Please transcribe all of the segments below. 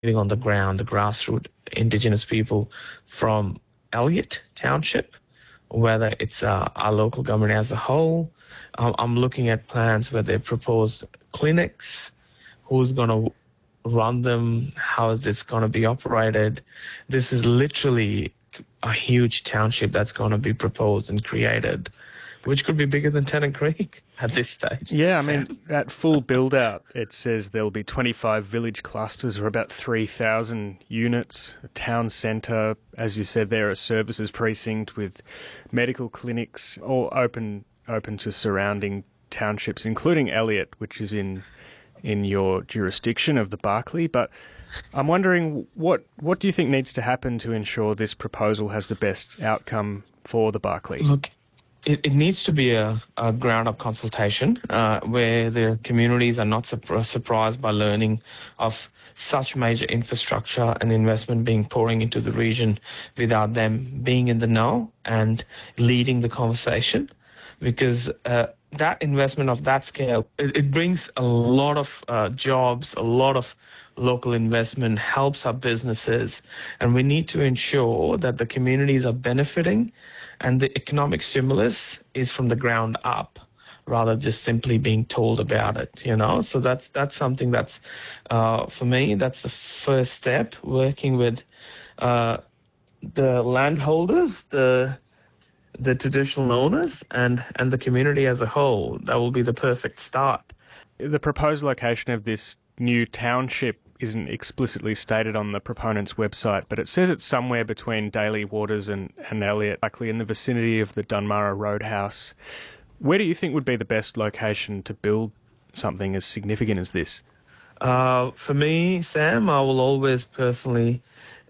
on the ground, the grassroots Indigenous people from Elliott Township, whether it's our local government as a whole. I'm looking at plans where they propose clinics, who's going to run them, how is this going to be operated. This is literally a huge township that's going to be proposed and created, which could be bigger than Tennant Creek at this stage. Yeah, I mean, at full build-out, it says there'll be 25 village clusters or about 3,000 units, a town centre, as you said there, a services precinct with medical clinics, all open to surrounding townships, including Elliott, which is in your jurisdiction of the Barkly. But I'm wondering, what do you think needs to happen to ensure this proposal has the best outcome for the Barkly? Look, it needs to be a ground-up consultation where the communities are not surprised by learning of such major infrastructure and investment being pouring into the region without them being in the know and leading the conversation. Because that investment of that scale, it brings a lot of jobs, a lot of local investment, helps our businesses, and we need to ensure that the communities are benefiting and the economic stimulus is from the ground up rather just simply being told about it, you know. So that's something that's, for me, that's the first step, working with the landholders, the traditional owners and the community as a whole. That will be the perfect start. The proposed location of this new township isn't explicitly stated on the proponent's website, but it says it's somewhere between Daly Waters and Elliott, likely in the vicinity of the Dunmarra Roadhouse. Where do you think would be the best location to build something as significant as this? For me, Sam, I will always personally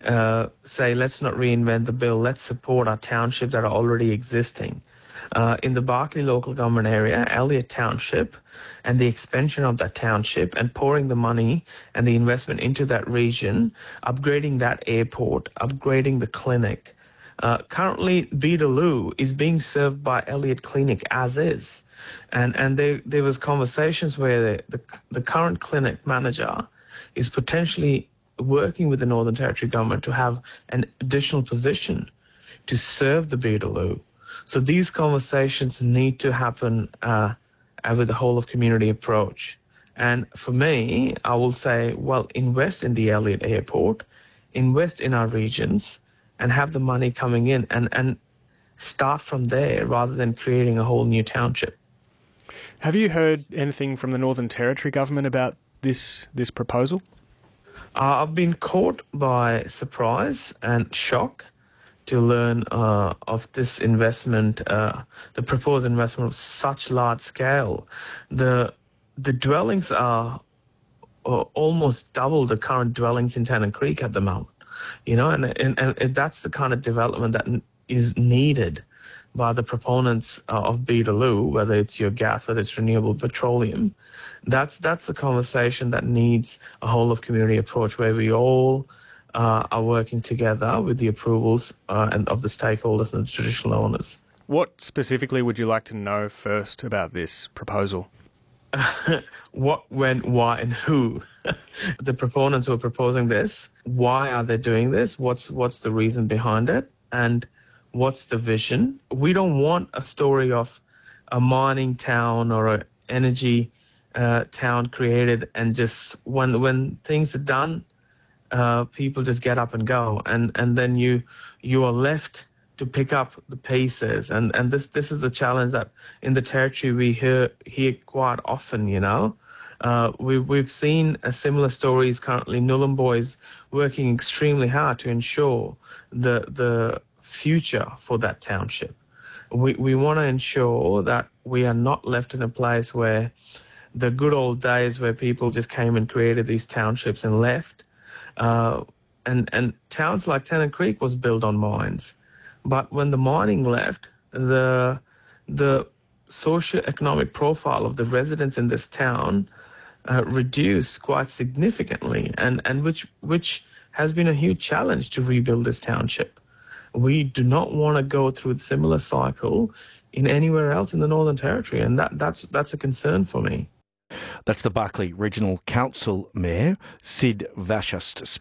say, let's not reinvent the wheel. Let's support our townships that are already existing. In the Barkly local government area, Elliott Township, and the expansion of that township and pouring the money and the investment into that region, upgrading that airport, upgrading the clinic. Currently, Beetaloo is being served by Elliott Clinic as is. And there was conversations where the current clinic manager is potentially working with the Northern Territory government to have an additional position to serve the Beetaloo. So these conversations need to happen with the whole of community approach. And for me, I will say, well, invest in the Elliott Airport, invest in our regions, and have the money coming in and start from there rather than creating a whole new township. Have you heard anything from the Northern Territory government about this proposal? I've been caught by surprise and shock to learn of this investment, the proposed investment of such large scale. The dwellings are almost double the current dwellings in Tennant Creek at the moment, you know, and that's the kind of development that is needed by the proponents of Beetaloo, whether it's your gas, whether it's renewable petroleum. That's a conversation that needs a whole of community approach where we all are working together with the approvals and of the stakeholders and the traditional owners. What specifically would you like to know first about this proposal? What, when, why, and who? The proponents who are proposing this, why are they doing this? What's the reason behind it? And what's the vision? We don't want a story of a mining town or an energy town created and just when things are done, people just get up and go, and then you are left to pick up the pieces, and this is the challenge that in the territory we hear quite often. You know, we've seen similar stories currently. Nhulunbuy is working extremely hard to ensure the future for that township. We want to ensure that we are not left in a place where the good old days where people just came and created these townships and left. And towns like Tennant Creek was built on mines. But when the mining left, the socio-economic profile of the residents in this town reduced quite significantly, and which has been a huge challenge to rebuild this township. We do not want to go through a similar cycle in anywhere else in the Northern Territory, and that's a concern for me. That's the Barkly Regional Council Mayor, Sid Vashist.